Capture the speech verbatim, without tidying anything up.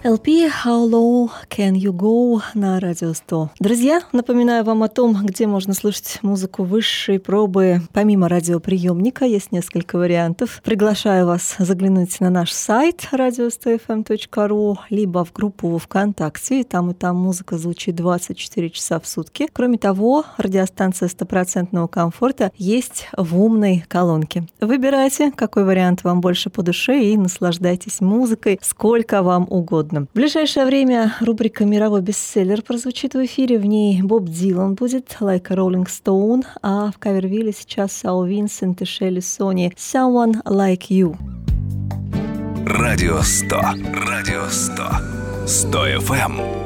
эл пи «How Low Can You Go» на Радио сто. Друзья, напоминаю вам о том, где можно слушать музыку высшей пробы. Помимо радиоприемника есть несколько вариантов. Приглашаю вас заглянуть на наш сайт радио сто эф эм точка ру, либо в группу во ВКонтакте. И там и там музыка звучит двадцать четыре часа в сутки. Кроме того, радиостанция стопроцентного комфорта есть в умной колонке. Выбирайте, какой вариант вам больше по душе, и наслаждайтесь музыкой сколько вам угодно. В ближайшее время рубрика «Мировой бестселлер» прозвучит в эфире. В ней Боб Дилан будет «Like a Rolling Stone», а в кавервилле сейчас Сау Винсент и Шелли Сони «Someone Like You». Радио сто. Радио сто. сто эф эм.